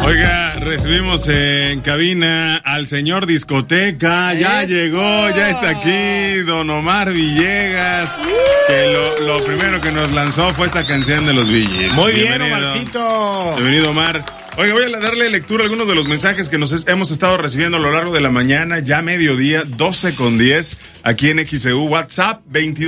Oiga, recibimos en cabina al señor Discoteca. Ya llegó, ya está aquí don Omar Villegas. Que lo primero que nos lanzó fue esta canción de los Villis. Muy bien, Omarcito. Bienvenido, Omar. Oiga, voy a darle lectura a algunos de los mensajes que nos hemos estado recibiendo a lo largo de la mañana, ya mediodía, 12:10, aquí en XEU, WhatsApp,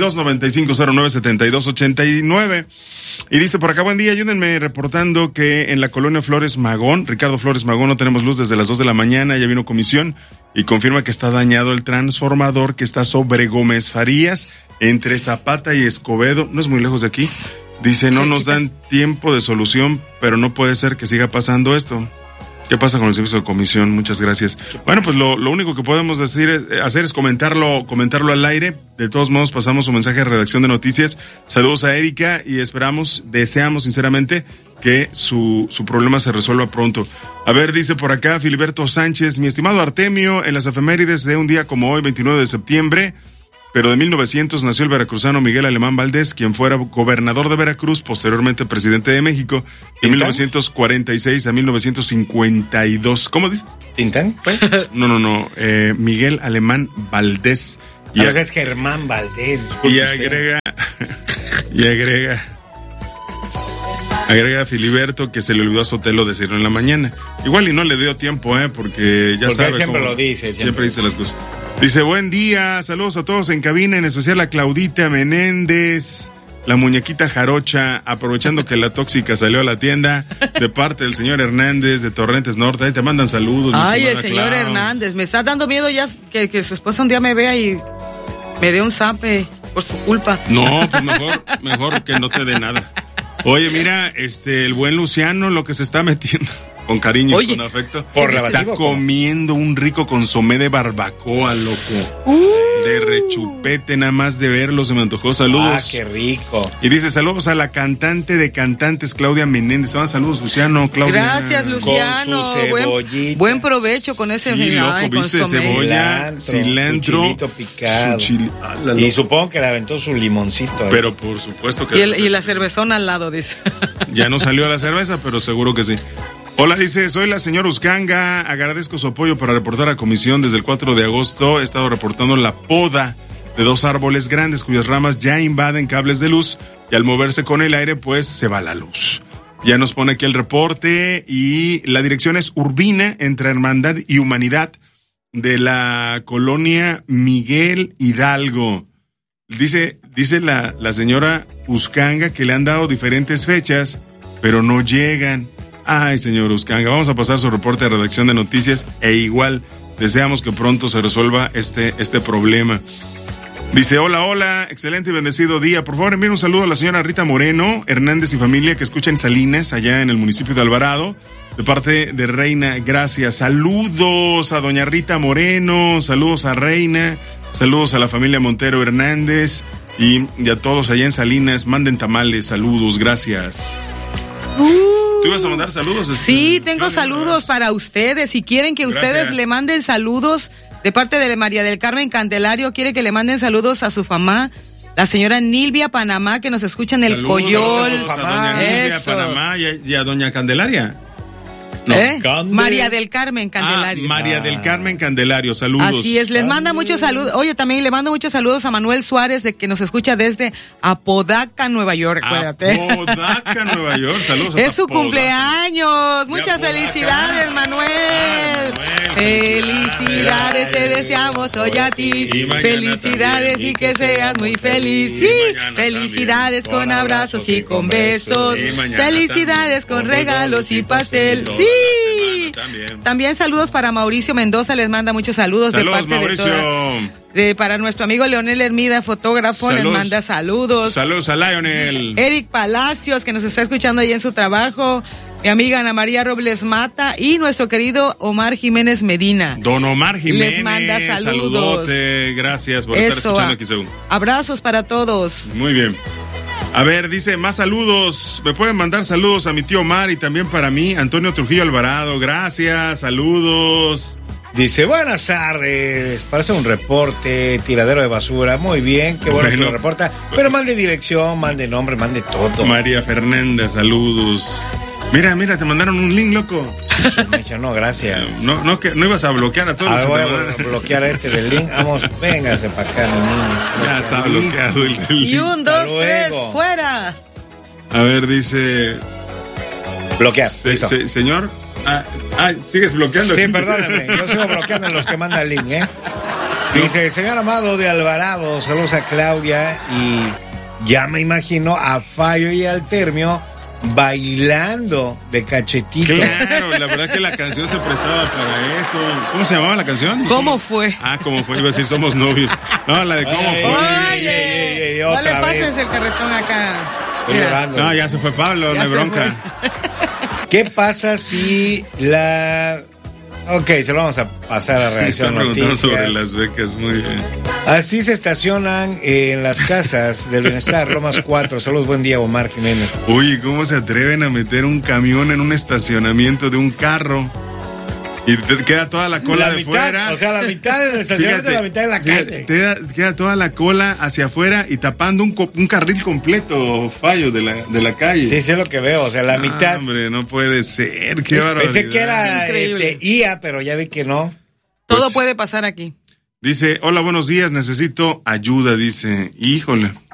2295097289. Y dice por acá, buen día, ayúdenme reportando que en la colonia Flores Magón, Ricardo Flores Magón, no tenemos luz desde las 2 de la mañana, ya vino comisión y confirma que está dañado el transformador que está sobre Gómez Farías, entre Zapata y Escobedo, no es muy lejos de aquí. Dice, no nos dan tiempo de solución, pero no puede ser que siga pasando esto. ¿Qué pasa con el servicio de comisión? Muchas gracias. Bueno, pues lo único que podemos hacer es comentarlo al aire. De todos modos, pasamos un mensaje de redacción de noticias. Saludos a Erika y deseamos sinceramente que su problema se resuelva pronto. A ver, dice por acá Filiberto Sánchez, mi estimado Artemio, en las efemérides de un día como hoy, 29 de septiembre, pero de 1900 nació el veracruzano Miguel Alemán Valdés, quien fuera gobernador de Veracruz, posteriormente presidente de México, de 1946 a 1952. ¿Cómo dices? ¿Tintán? No, Miguel Alemán Valdés. Es Germán Valdés. Y agrega a Filiberto que se le olvidó a Sotelo decirlo en la mañana. Igual y no le dio tiempo, porque sabe siempre cómo, lo dice. Siempre dice las cosas. Dice, buen día, saludos a todos en cabina, en especial a Claudita Menéndez, la muñequita jarocha, aprovechando que la tóxica salió a la tienda, de parte del señor Hernández de Torrentes Norte. Ahí te mandan saludos. Ay, el señor Hernández, me está dando miedo ya que su esposa un día me vea y me dé un zape por su culpa. No, pues mejor que no te dé nada. Oye, mira, el buen Luciano, lo que se está metiendo con cariño y con afecto, está comiendo un rico consomé de barbacoa, loco. De rechupete, nada más de verlo se me antojó. Saludos. Ah, qué rico. Y dice, saludos a la cantante de cantantes, Claudia Menéndez. Saludos, Luciano, Claudia. Gracias, Luciano. Con su cebollita. Buen provecho con ese viste, cebolla, cilantro, su chilito picado. Y supongo que le aventó su limoncito ahí. Pero por supuesto que... Y la cervezona al lado, dice. Ya no salió la cerveza, pero seguro que sí. Hola, dice, soy la señora Uscanga, agradezco su apoyo para reportar a comisión. Desde el 4 de agosto he estado reportando la poda de 2 árboles grandes cuyas ramas ya invaden cables de luz y al moverse con el aire pues se va la luz. Ya nos pone aquí el reporte y la dirección es Urbina, entre Hermandad y Humanidad, de la colonia Miguel Hidalgo. Dice la señora Uscanga que le han dado diferentes fechas, pero no llegan. Ay, señor Uscanga, vamos a pasar su reporte de redacción de noticias e igual deseamos que pronto se resuelva este problema. Dice, hola, excelente y bendecido día. Por favor, envíen un saludo a la señora Rita Moreno Hernández y familia que escucha en Salinas, allá en el municipio de Alvarado, de parte de Reina. Gracias. Saludos a doña Rita Moreno, saludos a Reina, saludos a la familia Montero Hernández y a todos allá en Salinas. Manden tamales, saludos, gracias. ¿Tú ibas a mandar saludos? Sí, tengo saludos para ustedes. Si quieren que ustedes le manden saludos de parte de María del Carmen Candelario, quiere que le manden saludos a su mamá, la señora Nilvia Panamá, que nos escucha en el Coyol. A doña Nilvia Panamá y a doña Candelaria. No, María del Carmen Candelario. María del Carmen Candelario, saludos. Así es, les manda muchos saludos. Oye, también le mando muchos saludos a Manuel Suárez, de que nos escucha desde Apodaca, Nueva York. Acuérdate. Apodaca, Nueva York, saludos. Es su cumpleaños. Muchas felicidades, Manuel. Felicidades te deseamos hoy a ti. Felicidades y que seas muy feliz. Sí, felicidades con abrazos y con besos. Felicidades con regalos y pastel. Sí. También saludos para Mauricio Mendoza, les manda muchos saludos de parte Mauricio. Para nuestro amigo Leonel Hermida, fotógrafo, les manda saludos. Saludos a Lionel. Eric Palacios, que nos está escuchando ahí en su trabajo. Mi amiga Ana María Robles Mata y nuestro querido Omar Jiménez Medina. Don Omar Jiménez. Les manda saludos. Saludote, gracias por estar escuchando aquí según. Abrazos para todos. Muy bien. A ver, dice, más saludos. Me pueden mandar saludos a mi tío Omar y también para mí, Antonio Trujillo Alvarado. Gracias, saludos. Dice, buenas tardes, parece un reporte, tiradero de basura, muy bien, qué bueno que lo reporta, pero mande dirección, mande nombre, mande todo. María Fernández, saludos. Mira, te mandaron un link, loco. No, gracias. No ibas a bloquear a todos. Voy a bloquear del link. Vamos, véngase para acá, mi niño. Ya está bloqueado el link. Y 1, 2, 3, fuera. A ver, dice... Bloquear. Señor... ¿sigues bloqueando? Sí, perdóname. Yo sigo bloqueando en los que mandan el link, Dice, señor Amado de Alvarado, saludos a Claudia y ya me imagino a Fallo y al Termio bailando de cachetito. Claro, la verdad que la canción se prestaba para eso. ¿Cómo se llamaba la canción? ¿Cómo fue? ¿Cómo fue? Iba a decir Somos Novios. No, la de ¿Cómo fue? No le pases el carretón acá. Estoy llorando. No, ya se fue Pablo, no hay bronca. ¿Qué pasa si la... Ok, se lo vamos a pasar a Reacción Noticias. Sobre las becas, muy bien. Así se estacionan en las casas del bienestar, Lomas 4. Saludos, buen día, Omar Jiménez. Oye, ¿cómo se atreven a meter un camión en un estacionamiento de un carro? Y te queda toda la cola de fuera. O sea, la mitad del estacionamiento y la mitad de la calle. Queda toda la cola hacia afuera y tapando un carril completo, Fallo, de la calle. Sí, sé lo que veo, o sea, la mitad. Hombre, no puede ser, qué barbaridad. Pensé que era IA, pero ya vi que no. Todo puede pasar aquí. Dice, hola, buenos días, necesito ayuda, dice, híjole.